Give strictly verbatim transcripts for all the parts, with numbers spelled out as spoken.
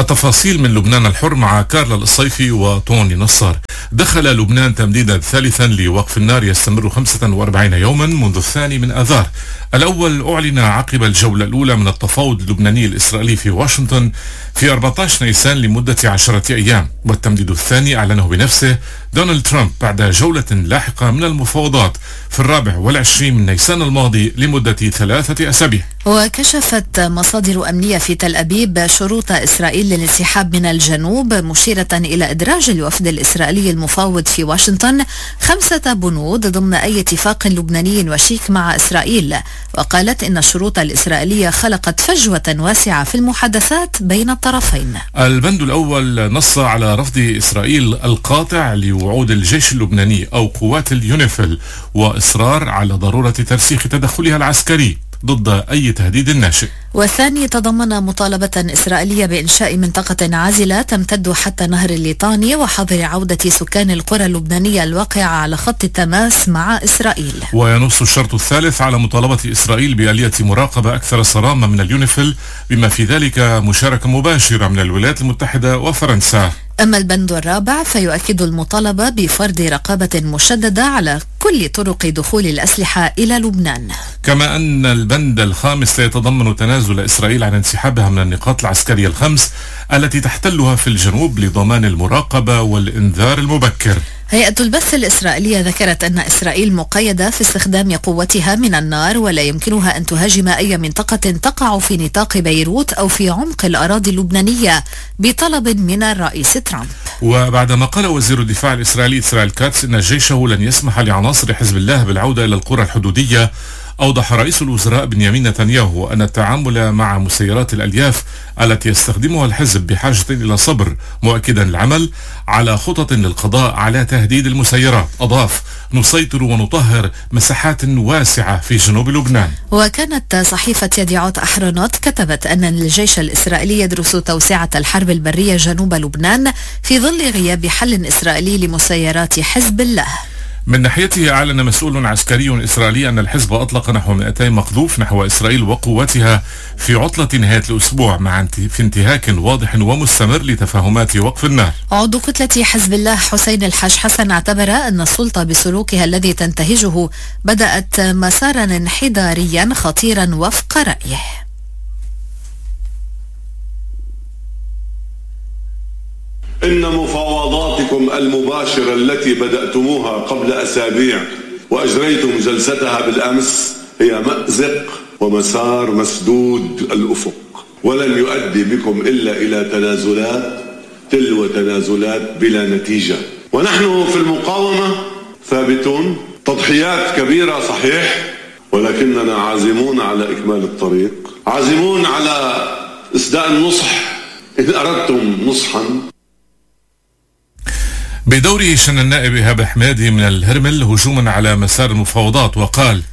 التفاصيل من لبنان الحر مع كارلا الصيفي وطوني نصار. دخل لبنان تمديدا ثالثا لوقف النار يستمر خمسة وأربعين يوما منذ الثاني من آذار. الأول أعلن عقب الجولة الأولى من التفاوض اللبناني الإسرائيلي في واشنطن في أربعة عشر نيسان لمدة عشرة أيام، والتمديد الثاني أعلنه بنفسه دونالد ترامب بعد جولة لاحقة من المفاوضات في الرابع والعشرين من نيسان الماضي لمدة ثلاثة أسابيع. وكشفت مصادر أمنية في تل أبيب شروط إسرائيل للانسحاب من الجنوب، مشيرة إلى إدراج الوفد الإسرائيلي المفاوض في واشنطن خمسة بنود ضمن أي اتفاق لبناني وشيك مع إسرائيل. وقالت إن الشروط الإسرائيلية خلقت فجوة واسعة في المحادثات بين الطرفين. البند الأول نص على رفض إسرائيل القاطع لوعود الجيش اللبناني أو قوات اليونيفيل، وإصرار على ضرورة ترسيخ تدخلها العسكري ضد أي تهديد ناشئ. والثاني تضمن مطالبة إسرائيلية بإنشاء منطقة عازلة تمتد حتى نهر الليطاني وحظر عودة سكان القرى اللبنانية الواقعة على خط التماس مع إسرائيل. وينص الشرط الثالث على مطالبة إسرائيل بآلية مراقبة أكثر صرامة من اليونيفيل، بما في ذلك مشاركة مباشرة من الولايات المتحدة وفرنسا. أما البند الرابع فيؤكد المطالبة بفرض رقابة مشددة على كل طرق دخول الأسلحة إلى لبنان. كما أن البند الخامس سيتضمن تنازل إسرائيل عن انسحابها من النقاط العسكرية الخمس التي تحتلها في الجنوب لضمان المراقبة والإنذار المبكر. هيئة البث الإسرائيلية ذكرت أن إسرائيل مقيدة في استخدام قوتها من النار، ولا يمكنها أن تهاجم أي منطقة تقع في نطاق بيروت أو في عمق الأراضي اللبنانية بطلب من الرئيس ترامب. وبعدما قال وزير الدفاع الإسرائيلي إسرائيل كاتس إن جيشه لن يسمح لعناصر حزب الله بالعودة إلى القرى الحدودية، أوضح رئيس الوزراء بنيامين نتنياهو أن التعامل مع مسيرات الألياف التي يستخدمها الحزب بحاجة إلى صبر، مؤكدا العمل على خطط للقضاء على تهديد المسيرات. أضاف: نسيطر ونطهر مساحات واسعة في جنوب لبنان. وكانت صحيفة يديعوت أحرنوت كتبت أن الجيش الإسرائيلي يدرس توسعة الحرب البرية جنوب لبنان في ظل غياب حل إسرائيلي لمسيرات حزب الله. من ناحيته أعلن مسؤول عسكري إسرائيلي أن الحزب أطلق نحو مئتين مقذوف نحو إسرائيل وقواتها في عطلة نهاية الأسبوع، مع في انتهاك واضح ومستمر لتفاهمات وقف النار. عضو كتلة حزب الله حسين الحاج حسن اعتبر أن السلطة بسلوكها الذي تنتهجه بدأت مسارا انحداريا خطيرا وفق رأيه. إن مفاوضاتكم المباشرة التي بدأتموها قبل أسابيع وأجريتم جلستها بالأمس هي مأزق ومسار مسدود الأفق، ولن يؤدي بكم إلا إلى تنازلات تلو تنازلات بلا نتيجة. ونحن في المقاومة ثابتون، تضحيات كبيرة صحيح، ولكننا عازمون على إكمال الطريق، عازمون على إسداء النصح إن أردتم نصحا. بدوره شن النائب إيهاب حمادي من الهرمل هجوما على مسار المفاوضات وقال: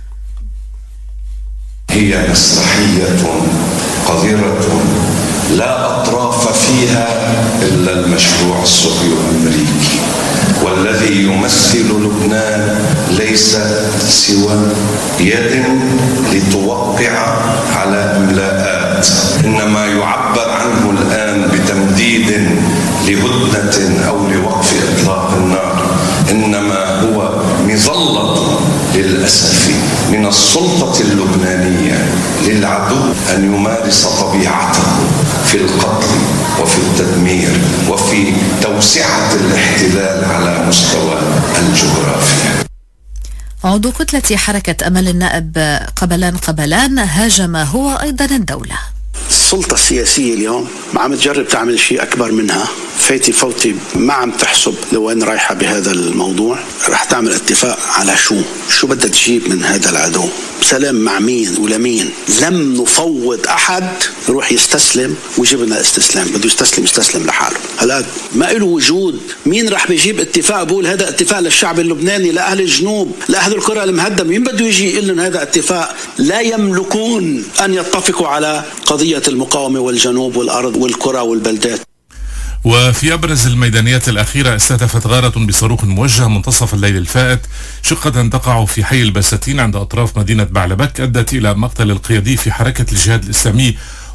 هي مسرحية قذرة لا أطراف فيها إلا المشروع الصهيوني الأمريكي، والذي يمثل لبنان ليس سوى يد لتوقع على إملاءات، إنما يعبر عنه الآن بتمديد لهدنة أو لوقف إطلاق النار، إنما هو مظلة للأسف من السلطة اللبنانية للعدو أن يمارس طبيعته في القتل وفي التدمير وفي توسعة الاحتلال على مستوى الجغرافيا. عضو كتلة حركة أمل النائب قبلان قبلان هاجم هو أيضا الدولة. السلطة السياسية اليوم ما عم تجرب تعمل شيء أكبر منها، فايتي فوتي ما عم تحسب لوين رايحة بهذا الموضوع، رح تعمل اتفاق على شو شو بدها تجيب من هذا العدو، سلام مع مين ولمين. لم نفوض أحد يروح يستسلم ويجيب لنا استسلام، بده يستسلم يستسلم لحاله. هلا ما له وجود. مين رح بيجيب اتفاق بقول هذا اتفاق للشعب اللبناني، لأهل الجنوب، لأهل القرى المهدمة؟ مين بده يجي يقول لهم هذا اتفاق؟ لا يملكون أن يتفقوا على قضية المقاومة والجنوب والأرض والقرى والبلدات. وفي أبرز الميدانيات الأخيرة استهدفت غارة بصاروخ موجه منتصف الليل الفائت شقة تقع في حي البساتين عند أطراف مدينة بعلبك، أدت إلى مقتل القيادي في حركة الجهاد الإسلامي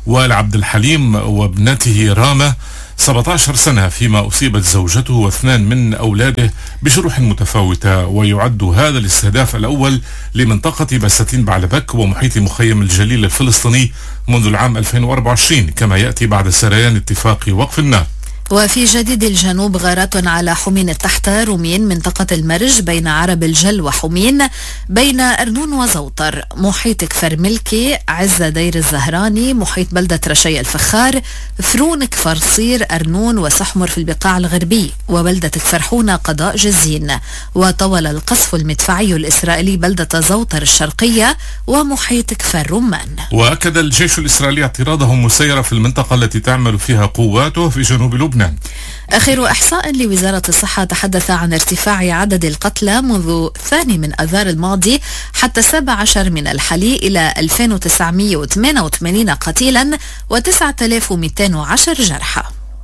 وائل عبد الحليم وابنته رامة سبعة عشر سنة، فيما أصيبت زوجته واثنان من أولاده بجروح متفاوتة. ويعد هذا الاستهداف الأول لمنطقة بساتين بعلبك ومحيط مخيم الجليل الفلسطيني منذ العام ألفين وأربعة وعشرين، كما يأتي بعد سريان اتفاق وقف النار. وفي جديد الجنوب غارات على حمين التحت رومين منطقة المرج بين عرب الجل وحمين، بين أرنون وزوطر، محيط كفر ملكي، عز دير الزهراني، محيط بلدة رشي الفخار، فرون كفر صير، أرنون وسحمر في البقاع الغربي، وبلدة كفرحونة قضاء جزين. وطول القصف المدفعي الإسرائيلي بلدة زوطر الشرقية ومحيط كفر رمان. وأكد الجيش الإسرائيلي اعتراضه مسيرة في المنطقة التي تعمل فيها قواته في جنوب لبنان. آخر إحصاء لوزارة الصحة تحدث عن ارتفاع عدد القتلى منذ الثاني من أذار الماضي حتى السابع عشر من الحالي إلى ألفين وتسعمئة وثمانية وثمانين قتيلا وتسعة آلاف ومئتين وعشرة جرحى.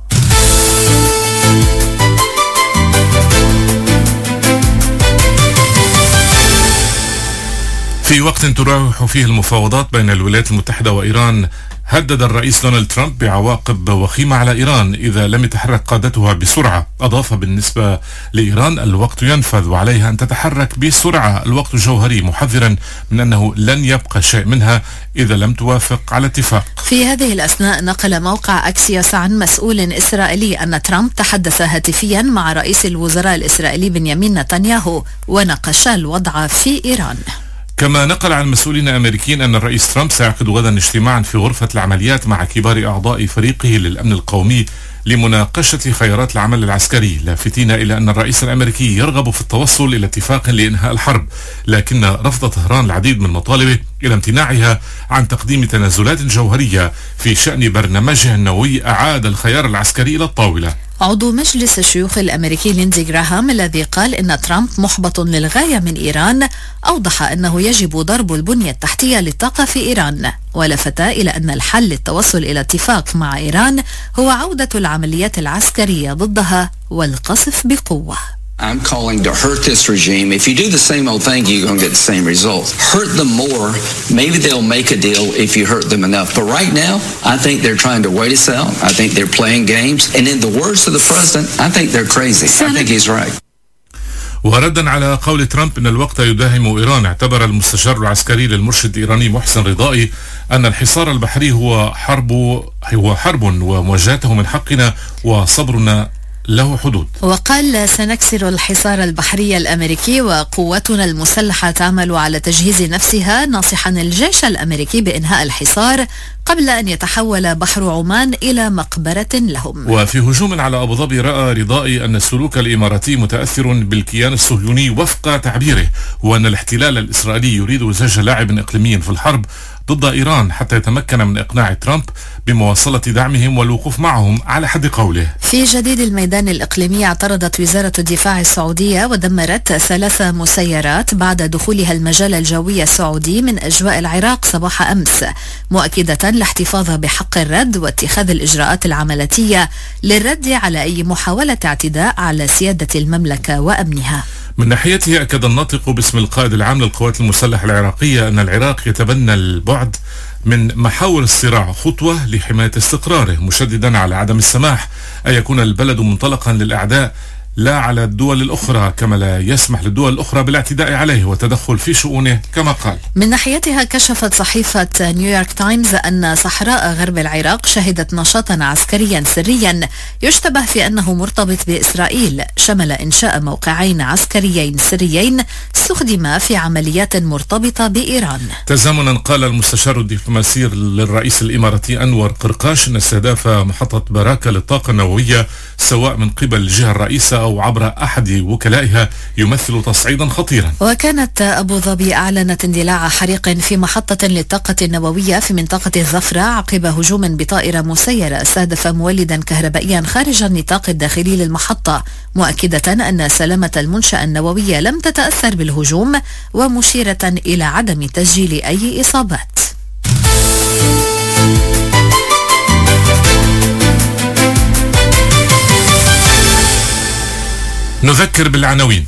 في وقت تراوح فيه المفاوضات بين الولايات المتحدة وإيران، هدد الرئيس دونالد ترامب بعواقب وخيمة على إيران إذا لم يتحرك قادتها بسرعة. أضاف: بالنسبة لإيران الوقت ينفذ وعليها أن تتحرك بسرعة، الوقت جوهري، محذرا من أنه لن يبقى شيء منها إذا لم توافق على اتفاق. في هذه الأثناء نقل موقع أكسيوس عن مسؤول إسرائيلي أن ترامب تحدث هاتفيا مع رئيس الوزراء الإسرائيلي بنيامين نتنياهو وناقشا الوضع في إيران. كما نقل عن مسؤولين أمريكيين أن الرئيس ترامب سيعقد غدا اجتماعا في غرفة العمليات مع كبار أعضاء فريقه للأمن القومي لمناقشة خيارات العمل العسكري، لافتين إلى أن الرئيس الأمريكي يرغب في التوصل إلى اتفاق لإنهاء الحرب، لكن رفض طهران العديد من مطالبه إلى امتناعها عن تقديم تنازلات جوهرية في شأن برنامجه النووي أعاد الخيار العسكري إلى الطاولة. عضو مجلس الشيوخ الأمريكي ليندي جراهام الذي قال إن ترامب محبط للغاية من إيران أوضح أنه يجب ضرب البنية التحتية للطاقة في إيران، ولفت إلى أن الحل للتوصل إلى اتفاق مع إيران هو عودة العمليات العسكرية ضدها والقصف بقوة. I'm calling to hurt this regime. If you do the same old thing, you're going to get the same results. Hurt them more. Maybe they'll make a deal if you hurt them enough. But right now, I think they're trying to wait us out. I think they're playing games. And in the words of the president, I think they're crazy. I think he's right. وردا على قول ترامب ان الوقت يداهم ايران، اعتبر المستشار العسكري للمرشد الايراني محسن رضائي ان الحصار البحري هو حرب هو حرب ومواجهته من حقنا وصبرنا له حدود. وقال: سنكسر الحصار البحري الأمريكي وقواتنا المسلحة تعمل على تجهيز نفسها، ناصحا الجيش الأمريكي بإنهاء الحصار قبل أن يتحول بحر عمان إلى مقبرة لهم. وفي هجوم على أبو ظبي رأى رضائي أن السلوك الإماراتي متأثر بالكيان الصهيوني وفق تعبيره، وأن الاحتلال الإسرائيلي يريد زج لاعب إقليمي في الحرب ضد إيران حتى يتمكن من إقناع ترامب بمواصلة دعمهم والوقوف معهم على حد قوله. في جديد الميدان الإقليمي، اعترضت وزارة الدفاع السعودية ودمرت ثلاث مسيرات بعد دخولها المجال الجوي السعودي من أجواء العراق صباح أمس، مؤكدة الاحتفاظ بحق الرد واتخاذ الإجراءات العملية للرد على أي محاولة اعتداء على سيادة المملكة وأمنها. من ناحيته أكد الناطق باسم القائد العام للقوات المسلحة العراقية أن العراق يتبنى البعد من محاور الصراع خطوة لحماية استقراره، مشددا على عدم السماح أن يكون البلد منطلقا للأعداء لا على الدول الأخرى، كما لا يسمح للدول الأخرى بالاعتداء عليه والتدخل في شؤونه كما قال. من ناحيتها كشفت صحيفة نيويورك تايمز أن صحراء غرب العراق شهدت نشاطا عسكريا سريا يشتبه في أنه مرتبط بإسرائيل، شمل إنشاء موقعين عسكريين سريين استخدما في عمليات مرتبطة بإيران. تزامنا قال المستشار الدبلوماسي للرئيس الإماراتي أنور قرقاش أن استهداف محطة باراكة للطاقة النووية سواء من قبل الجهة الرئيسة أو عبر أحد وكلائها يمثل تصعيدا خطيرا. وكانت أبو ظبي أعلنت اندلاع حريق في محطة للطاقة النووية في منطقة الظفرة عقب هجوم بطائرة مسيرة استهدف مولدا كهربائيا خارج النطاق الداخلي للمحطة، مؤكدة أن سلامة المنشأة النووية لم تتأثر بالهجوم، ومشيرة إلى عدم تسجيل أي إصابات. نذكر بالعناوين.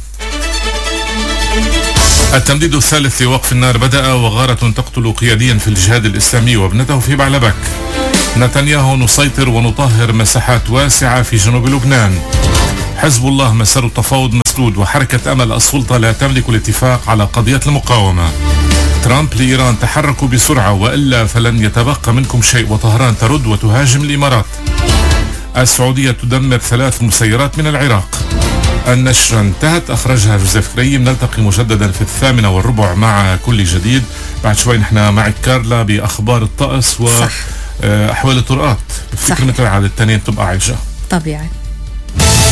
التمديد الثالث لوقف النار بدأ، وغارة تقتل قياديا في الجهاد الإسلامي وابنته في بعلبك. نتنياهو: نسيطر ونطهر مساحات واسعة في جنوب لبنان. حزب الله: مسار التفاوض مسدود، وحركة أمل: السلطة لا تملك الاتفاق على قضية المقاومة. ترامب لإيران: تحركوا بسرعة وإلا فلن يتبقى منكم شيء. وطهران ترد وتهاجم الإمارات. السعودية تدمر ثلاث مسيرات من العراق. النشرة انتهت، أخرجها جوزيف كريم. نلتقي مجددا في الثامنة والربع مع كل جديد. بعد شوي نحن معك كارلا بأخبار الطقس وأحوال الطرقات. بفتكر مثل عادة التانيين تبقى عايشة طبيعي.